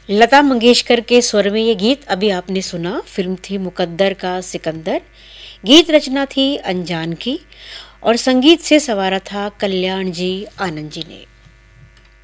लता मंगेशकर के स्वर में ये गीत अभी आपने सुना। फिल्म थी मुकद्दर का सिकंदर। गीत रचना थी अनजान की और संगीत से संवारा था कल्याण जी आनंद जी ने।